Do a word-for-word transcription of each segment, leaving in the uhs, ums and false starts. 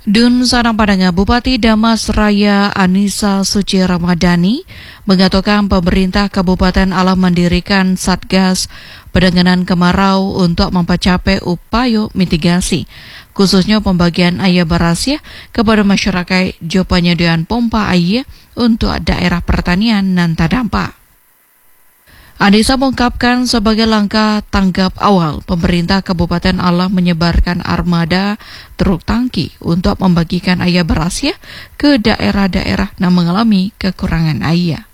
Dun Sarang Padanga, Bupati Damas Raya Anissa Suci Ramadhani mengatakan pemerintah Kabupaten Alah mendirikan Satgas Penanganan Kemarau untuk mempercapai upaya mitigasi, khususnya pembagian air berasia kepada masyarakat jo penyediaan pompa air untuk daerah pertanian dan terdampak. Anissa mengungkapkan sebagai langkah tanggap awal, pemerintah Kabupaten Alah menyebarkan armada truk tangki untuk membagikan air berasia ke daerah-daerah yang mengalami kekurangan air.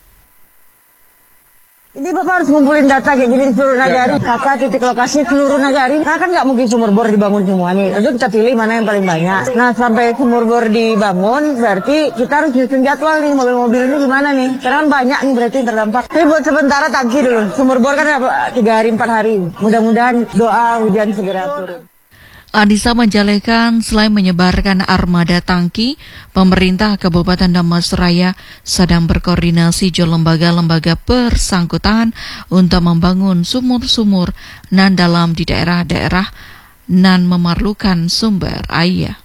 Ini Bapak harus ngumpulin data kayak gini di seluruh nagari, data titik lokasi seluruh nagari. Karena kan nggak mungkin sumur bor dibangun semua nih. Tentu kita pilih mana yang paling banyak. Nah sampai sumur bor dibangun, berarti kita harus nyusun jadwal nih mobil-mobil ini gimana nih. Karena kan banyak nih berarti terdampak. Tapi buat sementara tangki dulu. Sumur bor kan tiga hari empat hari. Mudah-mudahan doa hujan segera turun. Anissa menjelaskan selain menyebarkan armada tangki, pemerintah Kabupaten Damas Raya sedang berkoordinasi dengan lembaga-lembaga bersangkutan untuk membangun sumur-sumur nan dalam di daerah-daerah nan memerlukan sumber air.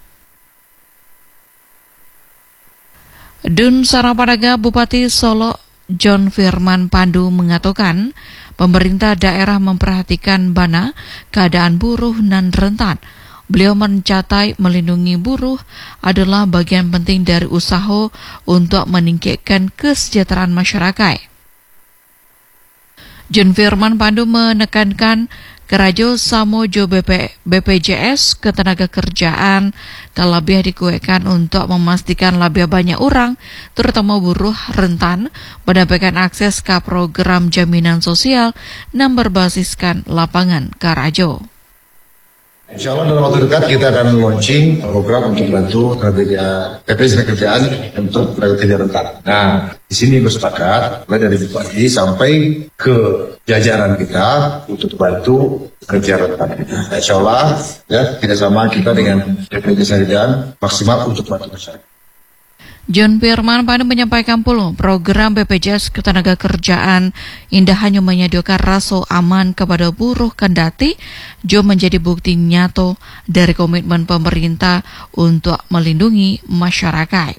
Dun Sarang Padanga, Bupati Solo John Firman Pandu mengatakan pemerintah daerah memperhatikan bana keadaan buruh nan rentan. Beliau mencatat melindungi buruh adalah bagian penting dari usaha untuk meningkatkan kesejahteraan masyarakat. John Firman Pandu menekankan Kerajo Samo Jo B P J S Ketenaga Kerjaan lebih dikuatkan untuk memastikan lebih banyak orang, terutama buruh rentan, mendapatkan akses ke program jaminan sosial yang berbasiskan lapangan Kerajo. Insya Allah dalam waktu dekat kita akan launching program untuk bantu tenaga B P J S Kerjaan untuk tenaga kerja rentan. Nah, di sini bersepakat mulai dari bupati sampai ke jajaran kita untuk bantu kerja rentan. Nah, insya Allah ya kerjasama kita dengan B P J S Kerjaan maksimal untuk bantu masyarakat. John Firman Pandu menyampaikan pula program B P J S Ketenaga Kerjaan indah hanya menyediakan rasa aman kepada buruh kendati jo menjadi bukti nyata dari komitmen pemerintah untuk melindungi masyarakat.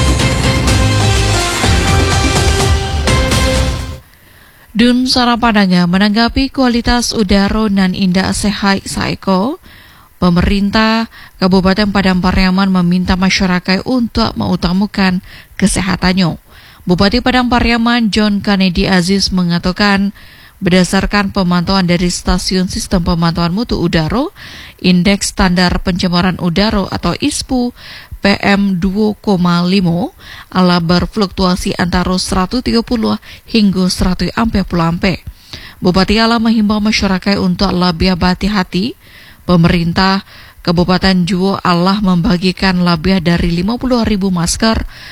Dun Sarang Padanga menanggapi kualitas udara nan indah sehat saiko, pemerintah Kabupaten Padang Pariaman meminta masyarakat untuk mengutamakan kesehatannya. Bupati Padang Pariaman John Kennedy Aziz mengatakan, berdasarkan pemantauan dari Stasiun Sistem Pemantauan Mutu Udara, Indeks Standar Pencemaran Udara atau I S P U P M dua koma lima ala berfluktuasi antara seratus tiga puluh hingga seratus empat puluh ampere. Bupati Alah menghimbau masyarakat untuk lebih berhati-hati. Pemerintah Kabupaten Juwo Alah membagikan lebih dari lima puluh ribu masker